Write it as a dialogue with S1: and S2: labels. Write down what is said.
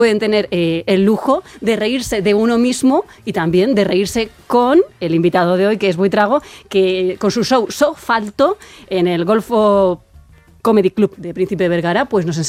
S1: pueden tener el lujo de reírse de uno mismo y también de reírse con el invitado de hoy, que es Buitrago, que con su show So Falto en el Golfo Comedy Club de Príncipe de Vergara, pues nos enseña